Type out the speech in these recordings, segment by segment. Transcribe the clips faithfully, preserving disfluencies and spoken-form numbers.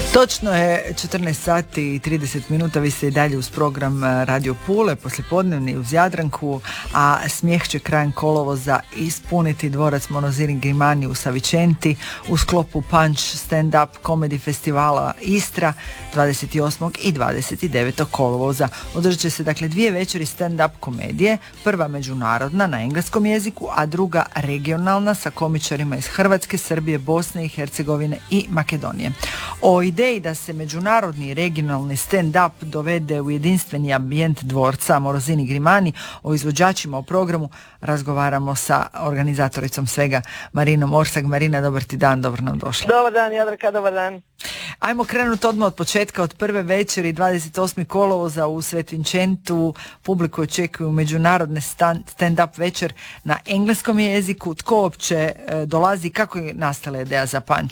Točno je četrnaest sati i trideset minuta, vi ste i dalje uz program Radio Pule, poslijepodnevni uz Jadranku, a smijeh će krajem kolovoza ispuniti dvorac Morosini Grimani u Savičenti u sklopu Punch stand-up komedi festivala Istra dvadeset osmog i dvadeset devetog kolovoza. Održat će se dakle dvije večeri stand-up komedije, prva međunarodna na engleskom jeziku, a druga regionalna sa komičarima iz Hrvatske, Srbije, Bosne i Hercegovine i Makedonije. O ideji da se međunarodni i regionalni stand-up dovede u jedinstveni ambijent dvorca Morosini Grimani, o izvođačima u programu razgovaramo sa organizatoricom svega, Marinom Orsak. Marina, dobar ti dan, dobro nam došla. Dobar dan, Jadranka, dobar dan. Ajmo krenuti odmah od početka, od prve večeri dvadeset osmog kolovoza u Svetvinčentu. Publiku očekuju međunarodne stand-up večer na engleskom jeziku. Tko uopće dolazi, kako je nastala ideja za Punch?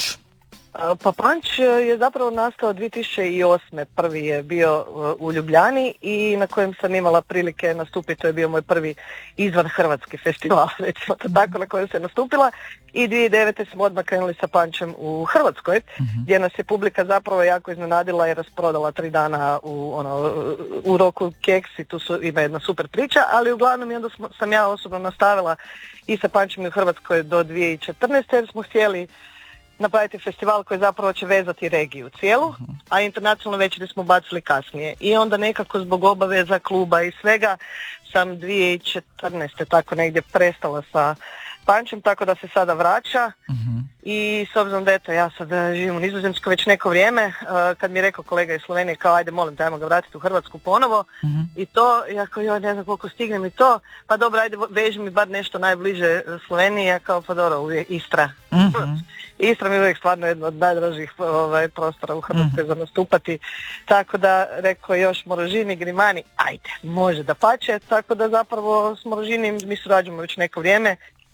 Pa Punch je zapravo nastao dvije tisuće osme. Prvi je bio u Ljubljani i na kojem sam imala prilike nastupiti. To je bio moj prvi izvan hrvatski festival, recimo to tako, na kojem sam nastupila. I dvije tisuće devete smo odmah krenuli sa Punchem u Hrvatskoj, uh-huh. gdje nas je publika zapravo jako iznenadila i rasprodala tri dana u, ono, u roku keks i tu su, ima jedna super priča, ali uglavnom onda smo, sam ja osobno nastavila i sa Punchem u Hrvatskoj do dvije tisuće četrnaeste. jer smo htjeli napraviti festival koji zapravo će vezati regiju cijelu, a internacionalno večeri smo bacili kasnije. I onda nekako zbog obaveza kluba i svega sam dvije tisuće četrnaeste tako negdje prestala sa Punchem, tako da se sada vraća. Uh-huh. I s obzirom da eto, ja sad živim u Nizozemskoj već neko vrijeme, uh, kad mi je rekao kolega iz Slovenije kao ajde molim te ajmo ga vratiti u Hrvatsku ponovo, uh-huh. i to, ja kao joj ne znam koliko stignem i to, pa dobro ajde veži mi bar nešto najbliže Sloveniji, ja kao pa dobro uvijek Istra. Uh-huh. Istra mi je uvijek stvarno jedno od najdražih ovaj, prostora u Hrvatskoj uh-huh. za nastupati, tako da rekao još Morosini Grimani, ajde, može da pače, tako da zapravo s Morosini mi surađujemo već neko vrijeme.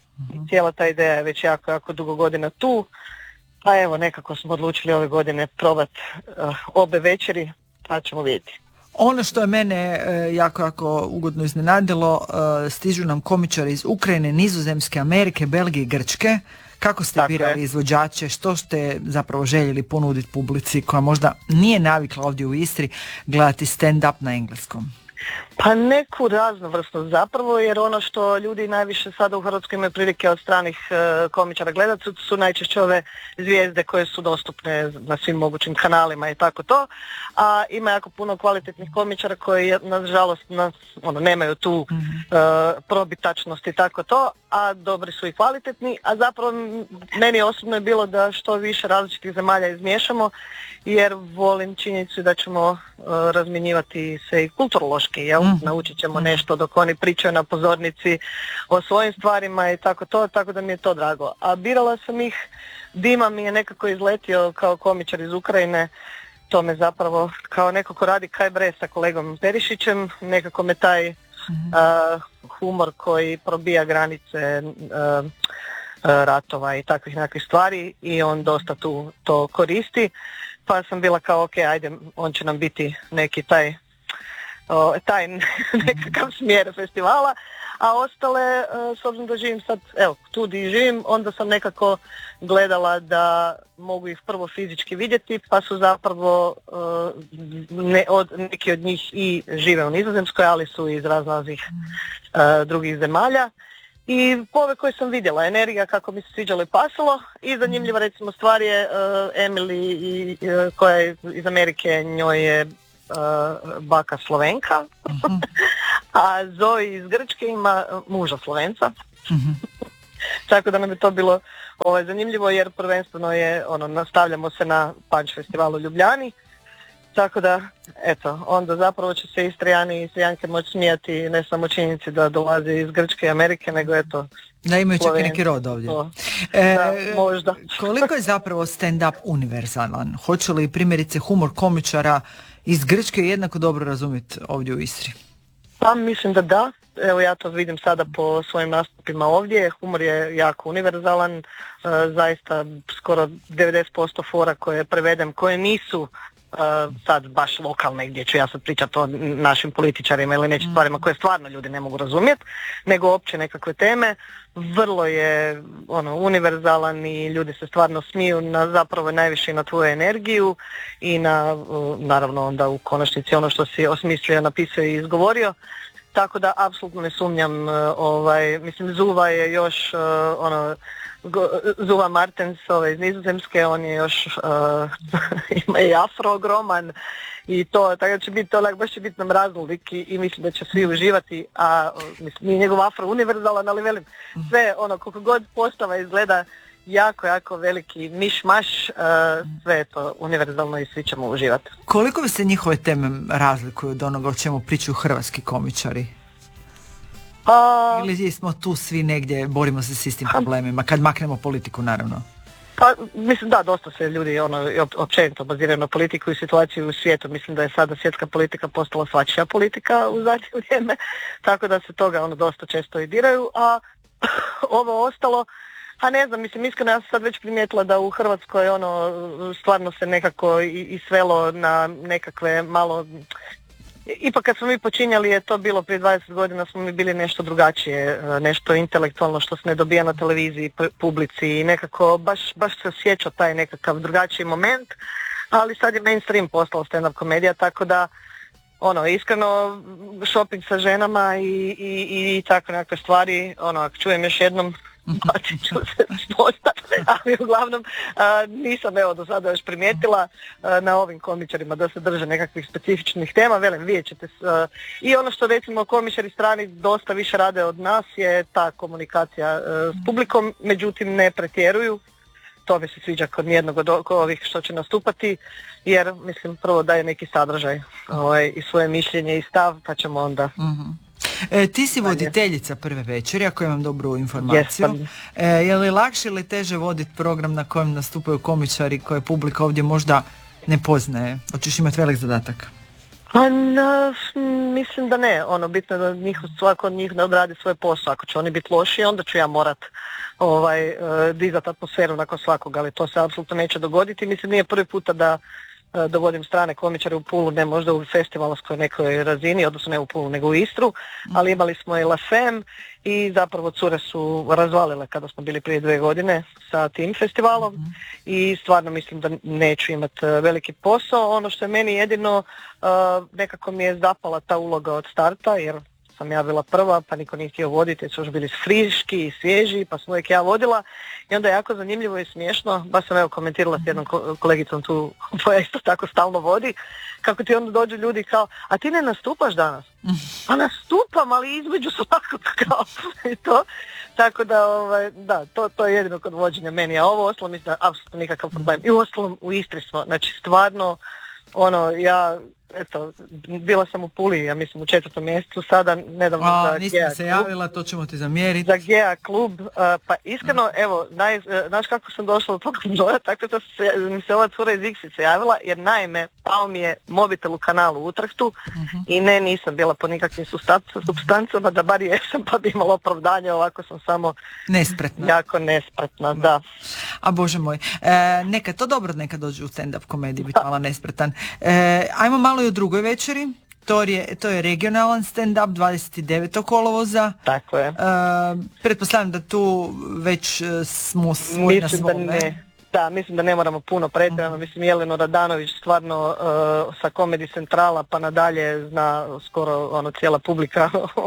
I cijela ta ideja je već jako, jako dugo godina tu, pa evo nekako smo odlučili ove godine probati uh, obe večeri, pa ćemo vidjeti. Ono što je mene uh, jako, jako ugodno iznenadilo, uh, stižu nam komičari iz Ukrajine, Nizozemske, Amerike, Belgije i Grčke. Kako ste birali izvođače, što ste zapravo željeli ponuditi publici koja možda nije navikla ovdje u Istri gledati stand-up na engleskom? Pa neku raznovrsnost zapravo, jer ono što ljudi najviše sada u Hrvatskoj imaju prilike od stranih e, komičara gledati su, su najčešće ove zvijezde koje su dostupne na svim mogućim kanalima i tako to, a ima jako puno kvalitetnih komičara koji nažalost nas, ono, nemaju tu mm-hmm. e, probitačnost i tako to, a dobri su i kvalitetni, a zapravo meni osobno je bilo da što više različitih zemalja izmiješamo, jer volim činjenicu da ćemo uh, razmjenjivati se i kulturološki, jel? Mm. Naučit ćemo nešto dok oni pričaju na pozornici o svojim stvarima i tako to, tako da mi je to drago. A birala sam ih, Dima mi je nekako izletio kao komičar iz Ukrajine, to me zapravo kao neko ko radi kaj bre sa kolegom Perišićem, nekako me taj uh, humor koji probija granice uh, ratova i takvih nekakvih stvari i on dosta tu to koristi. Pa sam bila kao ok, ajde, on će nam biti neki taj, o, taj nekakav smjer festivala, a ostale, s obzirom da živim sad, evo, tu di živim, onda sam nekako gledala da mogu ih prvo fizički vidjeti, pa su zapravo ne, od, neki od njih i žive u Nizozemskoj, ali su iz raznih uh, drugih zemalja. I ove koje sam vidjela, energija kako mi se sviđalo i pasalo, i zanimljiva recimo stvar je uh, Emily i, uh, koja je iz Amerike, njoj je uh, baka Slovenka, uh-huh. a Zoe iz Grčke ima muža Slovenca. Uh-huh. Tako da nam je to bilo ovaj, zanimljivo, jer prvenstveno je, ono, nastavljamo se na Punch festivalu u Ljubljani. Tako da, eto, onda zapravo će se Istrijani i Istrijanke moći smijati ne samo činjenici da dolaze iz Grčke i Amerike, nego eto... Da imaju čak i neki rod ovdje. To, e, da, možda. Koliko je zapravo stand-up univerzalan? Hoće li primjerice humor komičara iz Grčke jednako dobro razumjeti ovdje u Istri? Pa mislim da da. Evo ja to vidim sada po svojim nastupima ovdje. Humor je jako univerzalan. E, zaista skoro devedeset posto fora koje prevedem, koje nisu uh, sad baš lokalne gdje ću ja sad pričati o našim političarima ili nekim stvarima koje stvarno ljudi ne mogu razumjeti, nego opće nekakve teme. Vrlo je ono univerzalan i ljudi se stvarno smiju na zapravo najviše i na tvoju energiju i na uh, naravno onda u konačnici ono što si osmislio, napisao i izgovorio. Tako da apsolutno ne sumnjam, uh, ovaj, mislim Zuva je još uh, ono Go, Zuva Martens ovaj, iz Nizozemske, on je još uh, ima i afro ogroman i to, tako da će biti to, baš će biti nam raznolik i, i mislim da će svi uživati, a mislim, nije njegov afro univerzalan, ali velim, sve ono, koliko god postava izgleda jako, jako veliki miš-maš, uh, sve je to univerzalno i svi ćemo uživati. Koliko bi se njihove teme razlikuju od onoga o čemu pričaju hrvatski komičari? Pa, ili smo tu svi negdje, borimo se s istim problemima, kad maknemo politiku naravno? Pa mislim da, dosta se ljudi ono, općenito baziraju na politiku i situaciju u svijetu. Mislim da je sada svjetska politika postala svačija politika u zadnje vrijeme, tako da se toga ono dosta često i diraju, a ovo ostalo, a ne znam, mislim iskreno ja sam sad već primijetila da u Hrvatskoj ono stvarno se nekako i, i svelo na nekakve malo. Ipak kad smo mi počinjali je to bilo prije dvadeset godina, smo mi bili nešto drugačije, nešto intelektualno što se ne dobija na televiziji, publici i nekako baš, baš se osjeća taj nekakav drugačiji moment, ali sad je mainstream postala stand-up komedija, tako da ono, iskreno shopping sa ženama i, i, i tako nekakve stvari, ono, ako čujem još jednom, bacit ću se sposta, ali uglavnom a, nisam evo do sada još primijetila a, na ovim komičarima da se drže nekakvih specifičnih tema, velim, vidjet ćete a, i ono što recimo komičari strani dosta više rade od nas je ta komunikacija a, s publikom, međutim ne pretjeruju. To mi se sviđa kod nijednog od ovih što će nastupati, jer mislim prvo daje neki sadržaj ovaj, i svoje mišljenje i stav, pa ćemo onda... Mm-hmm. E, ti si voditeljica Prve večeri, ako imam dobru informaciju. Yes, e, je li lakše ili teže voditi program na kojem nastupaju komičari koje publika ovdje možda ne poznaje? Hoćeš imati velik zadatak? Pa, na, mislim da ne. Ono, bitno je da njih, svako od njih ne odradi svoj posao. Ako će oni biti loši, onda ću ja morat ovaj, uh, dizati atmosferu nakon svakog, ali to se apsolutno neće dogoditi. Mislim, nije prvi puta da uh, dovodim strane komičare u Pulu, ne možda u festivalskoj nekoj razini, odnosno ne u Pulu, nego u Istru, ali imali smo i La Femme i zapravo cure su razvalile kada smo bili prije dvije godine sa tim festivalom mm-hmm. i stvarno mislim da neću imati veliki posao. Ono što je meni jedino uh, nekako mi je zapala ta uloga od starta, jer sam ja bila prva, pa niko nije htio voditi, jer su još bili friški i svježi, pa sam uvijek ja vodila i onda je jako zanimljivo i smiješno, baš sam evo komentirala s jednom kolegicom tu koja isto tako stalno vodi, kako ti onda dođu ljudi kao, a ti ne nastupaš danas? Pa nastupam, ali između svakog kao i to, tako da, ovaj, da, to, to je jedino kod vođenja meni, a ovo ostalo mislim da apsolutno nikakav problem. I u ostalom u Istri smo, znači stvarno, ono, ja, eto, bila sam u Puli, ja mislim u četvrtom mjesecu, sada nedavno a, za nisam Gea se klub, javila, to ćemo ti zamjeriti. Za Gea klub, uh, pa iskreno, evo, naj, uh, znaš kako sam došla do toga broja, tako da se, mi se ova cura iz Iksice javila, jer naime, pao mi je mobitel u kanalu u Utrahtu uh-huh. i ne, nisam bila po nikakvim supstancama, da bar jesam, pa bi imala opravdanje, ovako sam samo nespretna. Jako nespretna, da. A Bože moj, e, neka to dobro neka dođe u stand-up komediji, biti malo nespretan. E, ajmo malo i o drugoj večeri. To je, to je regionalan stand-up dvadeset devetog kolovoza. Tako je. E, pretpostavljam da tu već smo svoj na svome. Da, mislim da ne moramo puno pretjerano. Mislim, Jeleno Radanović stvarno uh, sa Comedy Centrala pa nadalje zna skoro ono cijela publika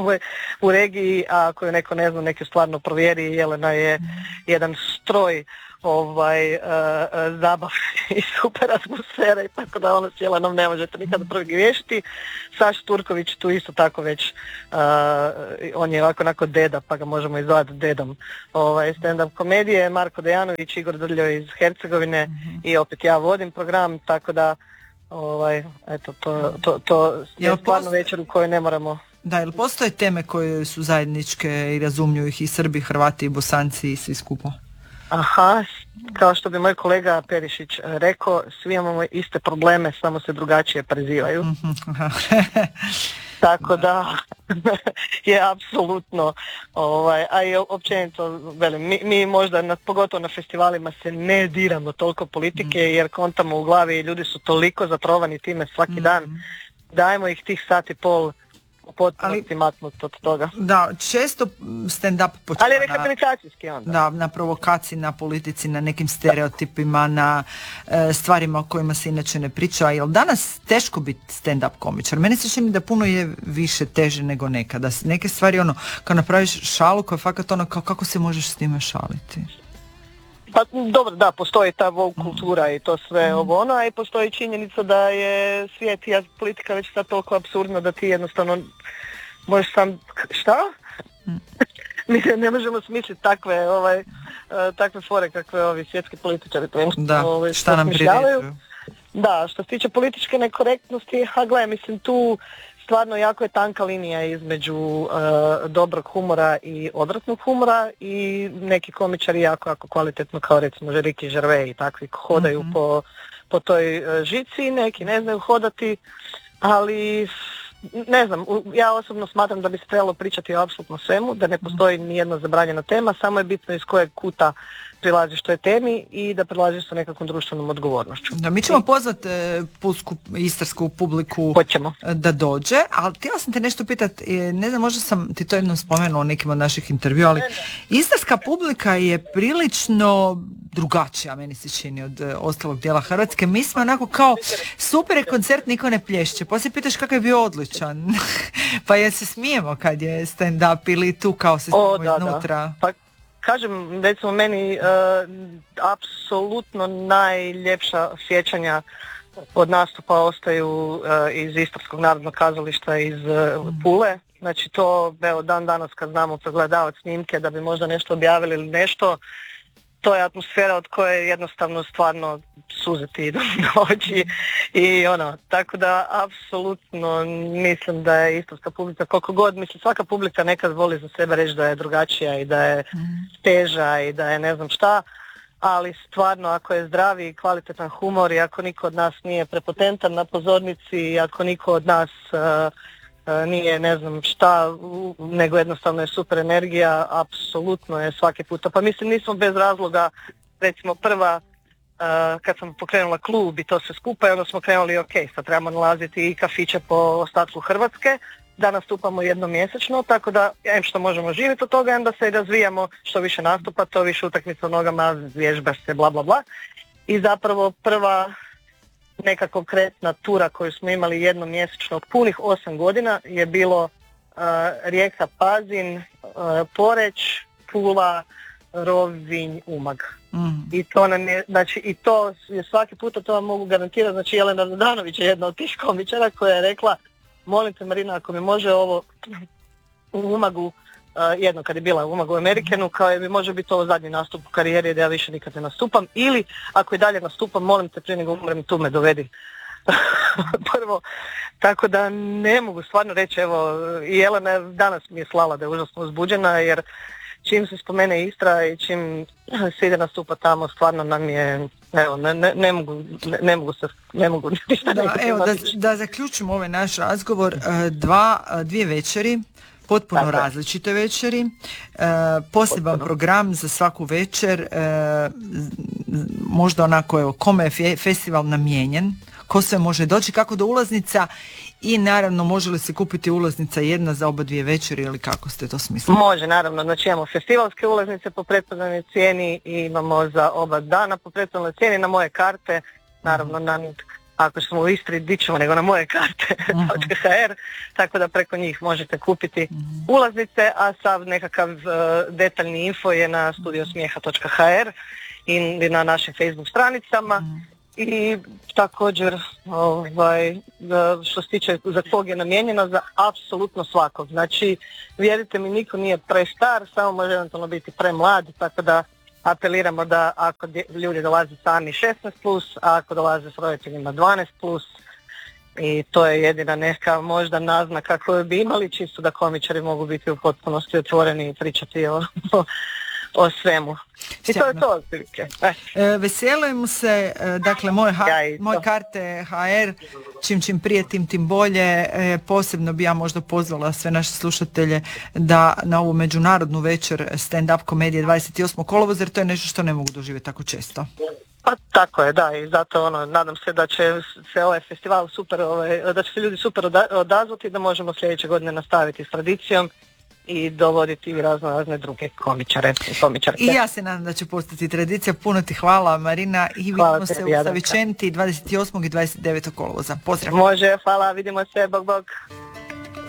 u regiji, a ako je neko ne zna, neke stvarno provjeri. Jelena je jedan stroj ovaj uh, uh, zabav i super atmosfera i tako da ono s Jelenom ne možete nikada pogriješiti. Saš Turković tu isto tako već uh, on je ovako onako deda, pa ga možemo izvati dedom ovaj, stand-up komedije. Marko Dejanović, Igor Drljo iz Hercegovine mm-hmm. i opet ja vodim program, tako da ovaj, eto, to, to, to je stvarno večer u kojoj ne moramo. Da, ili postoje teme koje su zajedničke i razumiju ih i Srbi, Hrvati i Bosanci i svi skupo? Aha, kao što bi moj kolega Perišić rekao, svi imamo iste probleme, samo se drugačije prezivaju. Tako da je apsolutno, ovaj, a i općenito, velim, mi, mi možda, na, pogotovo na festivalima se ne diramo toliko politike mm. jer kontamo u glavi i ljudi su toliko zatrovani time svaki mm. dan, dajemo ih tih sat i pol u potpunosti maknuti od toga. Da, često stand-up počeva ali rehabilitacijski onda. Da, na provokaciji, na politici, na nekim stereotipima, na e, stvarima o kojima se inače ne priča. Jel danas teško biti stand-up komičar? Meni se čini da puno je više teže nego nekada. Neke stvari ono, kad napraviš šalu koja je fakat ono, kao, kako se možeš s time šaliti? Pa dobro, da, postoji ta woke kultura i to sve mm. ovo ono, a i postoji činjenica da je svijet i politika već sad toliko apsurdna da ti jednostavno možeš sam, šta? Mm. Mi ne možemo smisliti takve, ovaj, uh, takve fore kakve ovi svjetski političari. Da, ovaj, šta nam priređuju. Da, što se tiče političke nekorektnosti, ha gle, mislim tu stvarno jako je tanka linija između uh, dobrog humora i odvratnog humora i neki komičari jako, jako kvalitetno kao recimo Ricky Gervais i takvi hodaju mm-hmm. po, po toj uh, žici, neki ne znaju hodati, ali ne znam, ja osobno smatram da bi se trebalo pričati o apsolutno svemu, da ne postoji nijedna zabranjena tema, samo je bitno iz kojeg kuta prilaziš toj temi i da prilaziš sa nekakvom društvenom odgovornošću. Da, mi ćemo pozvati e, pulsku istarsku publiku Hoćemo. da dođe, ali htjela sam te nešto pitati, ne znam, možda sam ti to jednom spomenuo u nekim od naših intervjua, ali istarska publika je prilično drugačija, meni se čini, od e, ostalog dijela Hrvatske. Mi smo onako kao, super je koncert, niko ne plješće. Poslije pitaš kakav je bio odličan. Pa je se smijemo kad je stand-up ili tu kao se smijemo iznutra. Da. Pa kažem, recimo meni uh, apsolutno najljepša sjećanja od nastupa ostaju uh, iz Istarskog narodnog kazališta iz uh, Pule. Znači to, evo, dan danas kad znamo pregledavati snimke da bi možda nešto objavili ili nešto, to je atmosfera od koje jednostavno stvarno suze ti idu na oči i ono, tako da apsolutno mislim da je istarska publika, koliko god, mislim svaka publika nekad voli za sebe reći da je drugačija i da je teža i da je ne znam šta, ali stvarno ako je zdravi i kvalitetan humor i ako niko od nas nije prepotentan na pozornici i ako niko od nas uh, nije ne znam šta, nego jednostavno je super energija, apsolutno je svaki puta. Pa mislim nismo bez razloga, recimo prva uh, kad sam pokrenula klub i to sve skupa i onda smo krenuli ok, sad trebamo nalaziti i kafiće po ostatku Hrvatske, da nastupamo jednom mjesečno, tako da em što možemo živjeti od toga, onda se i razvijamo, što više nastupa, to više utakmica nogama, vježbaš se, bla bla bla. I zapravo prva neka konkretna tura koju smo imali jednom mjesečno od punih osam godina je bilo uh, Rijeka, Pazin, uh, Poreć, Pula, Rovinj, Umag. Mm. I to nam je, znači i to je svaki puta, to vam mogu garantirati, znači Jelena Zdanović je jedna od tih komičara koja je rekla, molim te Marina, ako mi može ovo u Umagu, uh, jedno kad je bila u Umagu u Amerikanu, kao je mi može biti ovo zadnji nastup u karijeri da ja više nikad ne nastupam, ili ako i dalje nastupam, molim te prije nego umrem tu me dovedi. Prvo, tako da ne mogu stvarno reći, evo i Jelena danas mi je slala da je užasno uzbuđena, jer čim se spomene Istra i čim se ide nastupa tamo, stvarno nam je, evo, ne, ne, ne mogu, ne, ne mogu se, ne mogu ništa. Da, evo, da, da zaključimo ovaj naš razgovor, dva, dvije večeri, potpuno dakle. različite večeri, e, poseban potpuno. program za svaku večer, e, možda onako, evo, kome je fe, festival namijenjen, ko sve može doći, kako do ulaznica i naravno može li se kupiti ulaznica jedna za oba dvije večeri ili kako ste to smislili? Može, naravno, znači imamo festivalske ulaznice po pretpostavljenoj cijeni i imamo za oba dana po pretpostavljenoj cijeni na moje karte, naravno na, ako smo u Istri dićemo nego na moje karte .hr, tako da preko njih možete kupiti ulaznice, a sav nekakav uh, detaljni info je na studiosmijeha točka ha er i na našim Facebook stranicama. I također, ovaj, što se tiče za kog je namijenjeno, za apsolutno svakog. Znači, vjerujte mi, niko nije prestar, samo može eventualno biti premlad, tako da apeliramo da ako ljudi dolaze sami šesnaest plus, a ako dolaze s roditeljima dvanaest plus, i to je jedina neka možda naznaka koju bi imali, čisto da komičari mogu biti u potpunosti otvoreni i pričati o, o, o svemu. I to je to otprilike. E. E, veselim se, e, dakle moje, ha- Ja moje karte ha er, čim čim prije tim tim bolje. E, posebno bi ja možda pozvala sve naše slušatelje da na ovu međunarodnu večer stand-up komedije dvadeset osmog kolovoza, jer to je nešto što ne mogu doživjeti tako često. Pa tako je, da, i zato ono, nadam se da će se ovaj festival super, ovaj, da će se ljudi super oda- odazvati, da možemo sljedeće godine nastaviti s tradicijom i dovoditi razno razne druge komičare i komičarke. I ja se nadam da će postati tradicija. Puno ti hvala, Marina, i Hvala vidimo se tebi, u Jadranka. Savičenti dvadeset osmog i dvadeset devetog kolovoza. Pozdrav. Može, hvala, vidimo se, bog bog.